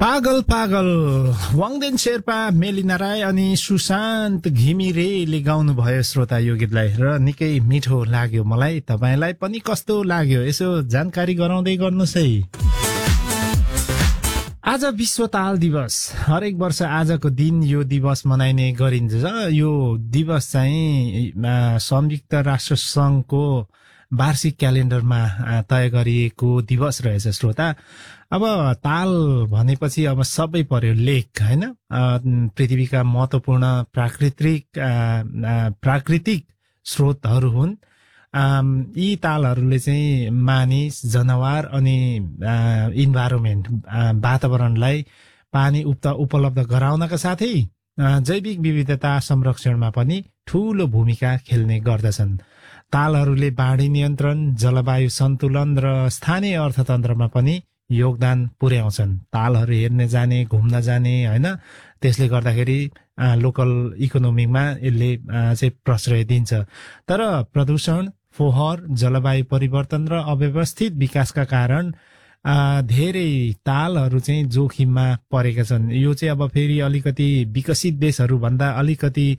पागल पागल वाङदेन शेर्पा, मेलिना राई अनि सुशान्त घिमिरेले गाउनु भयो श्रोता यो गीतलाई र निकै मिठो लाग्यो मलाई। तपाईलाई पनि कस्तो लाग्यो यसो जानकारी गराउँदै गर्नुहोस् है। आज विश्व ताल दिवस। हरेक वर्ष आजको दिन यो दिवस मनाइने गरिन्छ। यो दिवस चाहिँ संयुक्त राष्ट्र संघको वार्षिक क्यालेन्डरमा तय गरिएको दिवस रहेछ श्रोता। अब ताल भनेपछि अब सबै पर्यो, लेक हैन, पृथ्वीका महत्त्वपूर्ण प्राकृतिक स्रोतहरू हुन्। यी तालहरूले चाहिँ मानिस, जनावर अनि इन्भाइरोमेन्ट वातावरणलाई पानी उपलब्ध गराउनका साथै जैविक विविधता संरक्षणमा पनि ठूलो भूमिका खेल्ने गर्दछन्। तालहरूले बाढी नियन्त्रण, जलवायु सन्तुलन र स्थानीय अर्थतन्त्रमा पनि योगदान पुर्याउँछन्। तालहरू हेर्ने जाने, घुम्न जाने हैन, त्यसले गर्दाखेरि लोकल इकोनोमीमा यसले चाहिँ प्रश्रय दिन्छ। तर प्रदूषण, फोहोर, जलवायु परिवर्तन र अव्यवस्थित विकासका कारण धेरै तालहरू चाहिँ जोखिममा परेका छन्। यो चाहिँ अब फेरि अलिकति विकसित देशहरू भन्दा अलिकति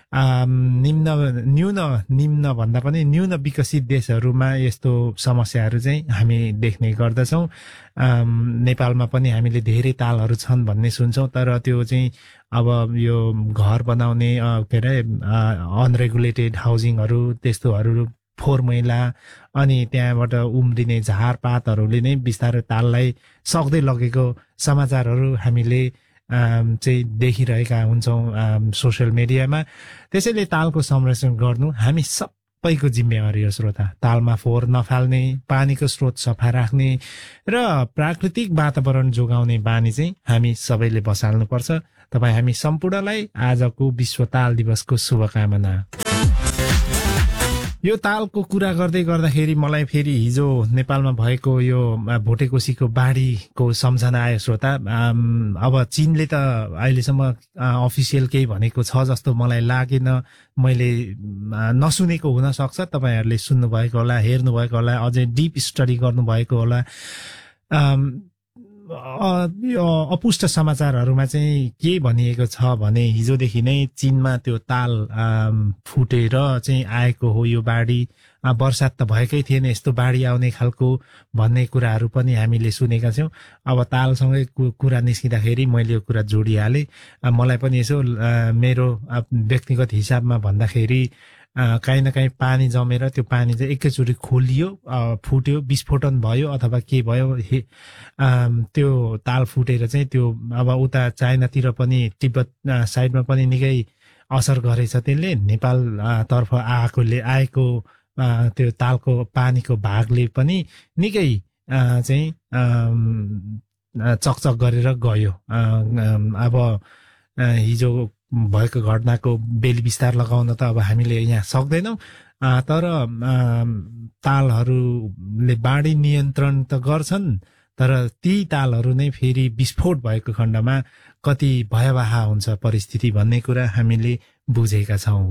निम्न भन्दा पनि न्यून विकसित देशहरूमा यस्तो समस्याहरू चाहिँ हामी देख्ने गर्दछौँ। नेपालमा पनि हामीले धेरै तालहरू छन् भन्ने सुन्छौँ, तर त्यो चाहिँ अब यो घर बनाउने के अरे अनरेगुलेटेड हाउसिङहरू, त्यस्तोहरू, फोहोर मैला अनि त्यहाँबाट उम्रिने झारपातहरूले नै बिस्तारै ताललाई सक्दै लगेको समाचारहरू हामीले चाहिँ देखिरहेका हुन्छौँ सोसियल मिडियामा। त्यसैले तालको संरक्षण गर्नु हामी सबैको जिम्मेवारी हो श्रोता। तालमा फोहोर नफाल्ने, पानीको स्रोत सफा राख्ने र प्राकृतिक वातावरण जोगाउने बानी चाहिँ हामी सबैले बसाल्नुपर्छ। तपाईँ हामी सम्पूर्णलाई आजको विश्व ताल दिवसको शुभकामना। यो तालको कुरा गर्दै गर्दाखेरि मलाई फेरि हिजो नेपालमा भएको यो भोटेकोसीको बाढीको सम्झना आयो श्रोता। अब चीनले त अहिलेसम्म अफिसियल केही भनेको छ जस्तो मलाई लागेन। मैले नसुनेको हुन सक्छ, तपाईहरूले सुन्नुभएको होला, हेर्नुभएको होला, अझै डिप स्टडी गर्नुभएको होला। यो अपुष्ट समाचारहरूमा चाहिँ के भनिएको छ भने हिजोदेखि नै चीनमा त्यो ताल फुटेर चाहिँ आएको हो यो बाढी। वर्षात त भएकै थिएन यस्तो बाढी आउने खालको भन्ने कुराहरू पनि हामीले सुनेका छौँ। अब तालसँगै कुरा निस्किँदाखेरि मैले यो कुरा जोडिहालेँ। मलाई पनि यसो मेरो व्यक्तिगत हिसाबमा भन्दाखेरि काहीँ न काहीँ पानी जमेर त्यो पानी चाहिँ एकैचोटि खोलियो, फुट्यो, विस्फोटन भयो अथवा के भयो, त्यो ताल फुटेर चाहिँ त्यो अब उता चाइनातिर पनि तिब्बत साइडमा पनि निकै असर गरेछ। त्यसले नेपाल तर्फ आएको त्यो तालको पानीको भागले पनि निकै चाहिँ चकचक गरेर गयो। अब हिजो भएको घटनाको बेली विस्तार लगाउन त अब हामीले यहाँ सक्दैनौँ, तर तालहरूले बाढी नियन्त्रण त गर्छन्, तर ती तालहरू नै फेरि विस्फोट भएको खण्डमा कति भयावह हुन्छ परिस्थिति भन्ने कुरा हामीले बुझेका छौँ।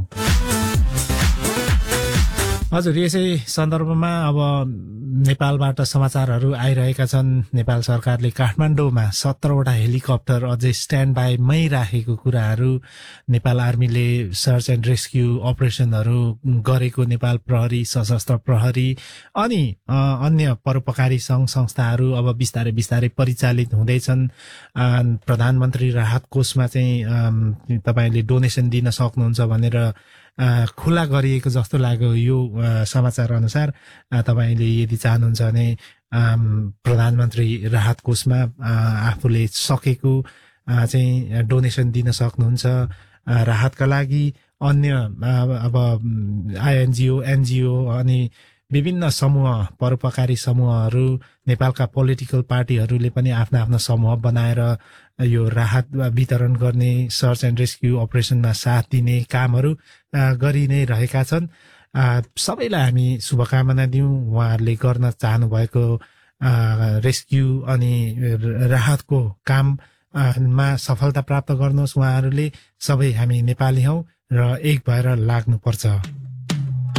हजुर, यसै सन्दर्भमा अब नेपालबाट समाचारहरू आइरहेका छन्। नेपाल सरकारले काठमाडौँमा 17वटा हेलिकप्टर अझै स्ट्यान्ड बाईमै राखेको कुराहरू, नेपाल आर्मीले सर्च एन्ड रेस्क्यु अपरेसनहरू गरेको नेपाल प्रहरी, सशस्त्र प्रहरी अनि अन्य परोपकारी सङ्घ संस्थाहरू अब बिस्तारै बिस्तारै परिचालित हुँदैछन्। प्रधानमन्त्री राहत कोषमा चाहिँ तपाईँले डोनेसन दिन सक्नुहुन्छ भनेर खुला गरिएको जस्तो लाग्यो यो समाचार अनुसार। तपाईँले यदि चाहनुहुन्छ भने प्रधानमन्त्री राहत कोषमा आफूले सकेको चाहिँ डोनेसन दिन सक्नुहुन्छ राहतका लागि। अन्य अब आइएनजिओ, एनजिओ अनि विभिन्न समूह, परोपकारी समूहहरू, नेपालका पोलिटिकल पार्टीहरूले पनि आफ्ना आफ्ना समूह बनाएर यो राहत वितरण गर्ने, सर्च एन्ड रेस्क्यु अपरेसनमा साथ दिने कामहरू गरि नै रहेका छन्। सबैलाई हामी शुभकामना दिउँ। उहाँहरूले गर्न चाहनुभएको रेस्क्यु अनि राहतको काममा सफलता प्राप्त गर्नुहोस् उहाँहरूले। सबै हामी नेपाली हौँ र एक भएर लाग्नुपर्छ।